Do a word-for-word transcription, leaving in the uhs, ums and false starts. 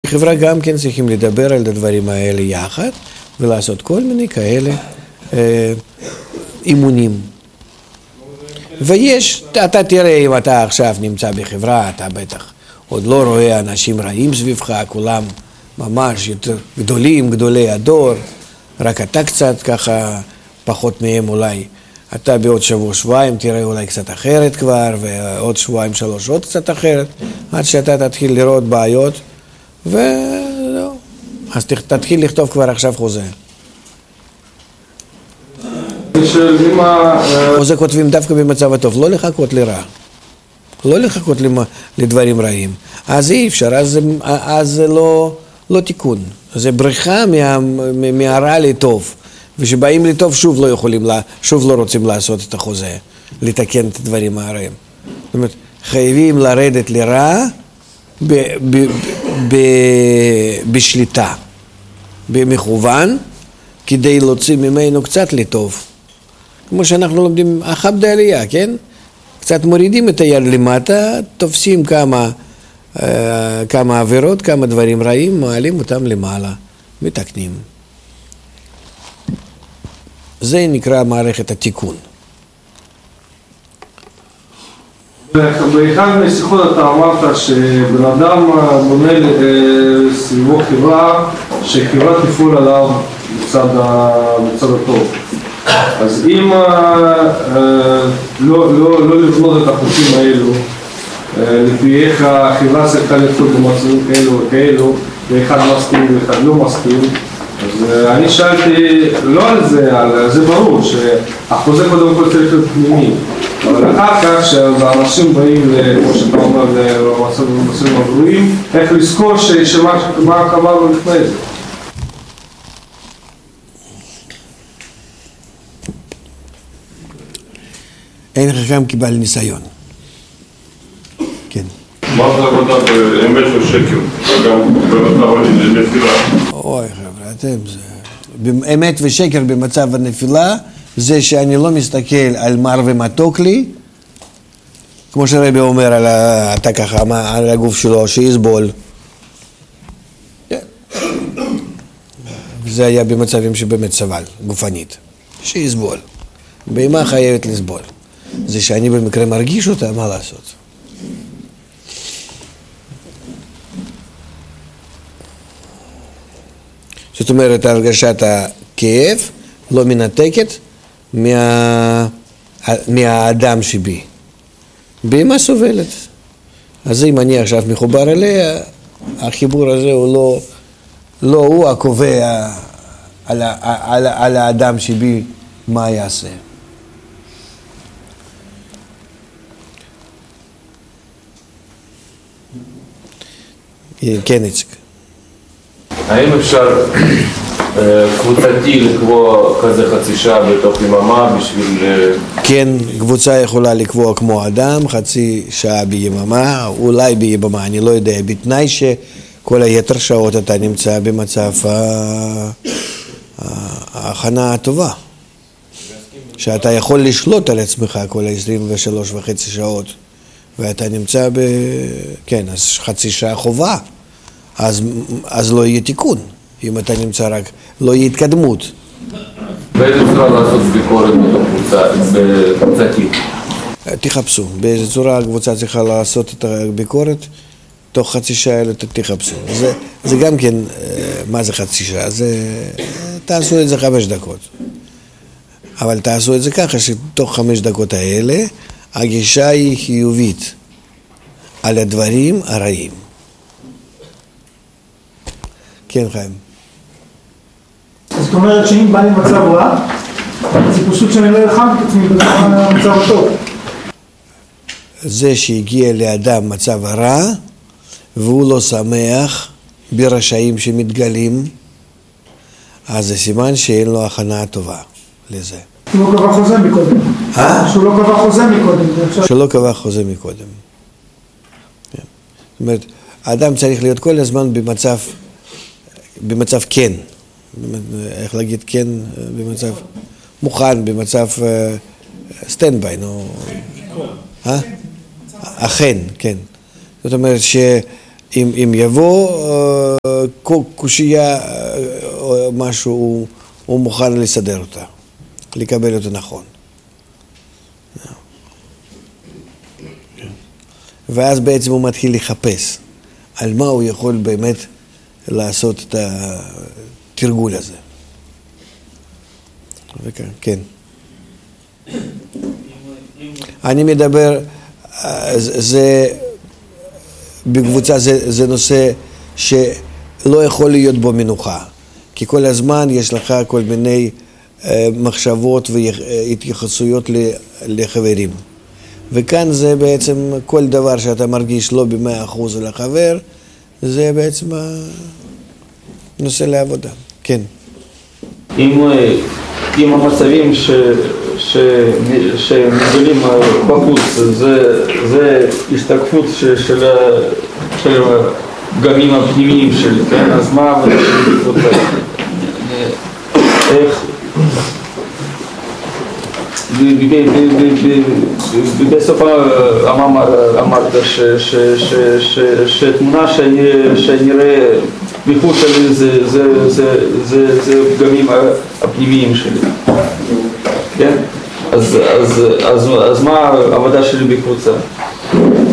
בחברה גם כן צריכים לדבר על הדברים האלה יחד, ולעשות כל מיני כאלה אה, אימונים. ויש, אתה תראה אם אתה עכשיו נמצא בחברה, אתה בטח עוד לא רואה אנשים רעים סביבך, כולם ממש יותר גדולים, גדולי הדור, רק אתה קצת ככה פחות מהם אולי. אתה בעוד שבוע, שבועיים תראה אולי קצת אחרת כבר, ועוד שבועיים, שלוש עוד קצת אחרת, עד שאתה תתחיל לראות בעיות, ולא. אז תתחיל לכתוב כבר עכשיו חוזה. חוזה כותבים דווקא במצב הטוב, לא לחכות לרע. לא לחכות לדברים רעים. אז אי אפשר, אז, אז זה לא, לא תיקון. זה בריחה מה, מהרע לטוב. ושבאים לטוב שוב לא יכולים, שוב לא רוצים לעשות את החוזה, לתקן את הדברים הרעים. זאת אומרת, חייבים לרדת לרע ב, ב, ב, בשליטה, במכוון, כדי להוציא ממנו קצת לטוב. כמו שאנחנו לומדים, אחב דעלייה, כן? קצת מורידים את היד למטה, תופסים כמה, כמה עבירות, כמה דברים רעים, מעלים אותם למעלה, מתקנים. זה נקרא מערכת התיקון. באחד מהשיחות אתה אמרת שבן אדם בונה סביבו חברה, שחברה תפעול עליו בצד הטוב. אז אם לא לבנות את החוקים האלו, לפי איך החברה צריכה לפעול במצבים כאלו, ואחד מסכים ואחד לא מסכים, אז אני שאלתי לא על זה, על זה ברור שהחוזה קודם כל צריך להיות פנימי, אבל אחר כך שהאנשים באים, כמו שאתה אומר, למצבים הגרועים, איך לזכור שמה קבענו לפני זה. אין חכם קיבל ניסיון. כן. מה זה עבודה באמת ושקר? גם במצב הנפילה. אוי חבר'ה, אתם זה... אמת ושקר במצב הנפילה זה שאני לא מסתכל על מר ומתוק לי, כמו שרבי אומר על ה... אתה ככה, על הגוף שלו, שיסבול. וזה היה במצבים שבאמת סבל, גופנית. שיסבול. בהמה חייבת לסבול. זה שאני במקרה מרגיש אותה, מה לעשות? זאת אומרת, הרגשת הכאב לא מנתקת מה... מהאדם שבי. בהמה סובלת. אז אם אני עכשיו מחובר אליה, החיבור הזה הוא לא, לא הוא הקובע על, על, על האדם שבי מה יעשה. כן, איציק. האם אפשר קבוצתי לקבוע כזה חצי שעה בתוך יממה בשביל... כן, קבוצה יכולה לקבוע כמו אדם, חצי שעה ביממה, אולי ביממה, אני לא יודע, בתנאי שכל היתר שעות אתה נמצא במצב ההכנה הטובה. שאתה יכול לשלוט על עצמך כל ה-עשרים ושלוש וחצי שעות, ואתה נמצא ב... כן, אז חצי שעה חובה. אז, אז לא יהיה תיקון, אם אתה נמצא רק, לא יהיה התקדמות. באיזה צורה לעשות ביקורת בקבוצתית? תחפשו, באיזה צורה הקבוצה צריכה לעשות את הביקורת, תוך חצי שעה תחפשו. זה, זה גם כן, מה זה חצי שעה? זה, תעשו את זה חמש דקות. אבל תעשו את זה ככה שתוך חמש דקות האלה, הגישה היא חיובית על הדברים הרעים. כן, חיים. זאת אומרת שאם בא לי מצב רע, זה פשוט שאני לא אלחם את עצמי במצב הטוב. זה שהגיע לאדם מצב הרע, והוא לא שמח ברשעים שמתגלים, אז זה סימן שאין לו הכנה טובה לזה. הוא לא קבע חוזה מקודם. אה? שהוא לא קבע חוזה מקודם. שלא קבע חוזה מקודם. זאת אומרת, האדם צריך להיות כל הזמן במצב... במצב כן, איך להגיד כן, במצב מוכן, במצב סטנדביי, נו, אה? אכן, כן. זאת אומרת אם, אם יבוא אה, קושייה אה, או משהו, הוא, הוא מוכן לסדר אותה, לקבל אותה נכון. ואז בעצם הוא מתחיל לחפש על מה הוא יכול באמת לעשות את התרגול הזה. וכן, כן. אני מדבר, זה, בקבוצה זה, זה נושא שלא יכול להיות בו מנוחה, כי כל הזמן יש לך כל מיני מחשבות והתייחסויות לחברים. וכאן זה בעצם כל דבר שאתה מרגיש לא במאה אחוז לחבר, זה בעצם הנושא לעבודה. כן. אם, אם המצבים ש, ש, שמגלים בחוץ, זה, זה השתקפות של, של, של הפגמים הפנימיים שלי, כן? אז מה העבודה שלי בקבוצה? איך? בסוף המאמר אמרת שתמונה שאני רואה מחוץ שלי זה פגמים הפנימיים שלי, כן? אז מה העבודה שלי בקבוצה?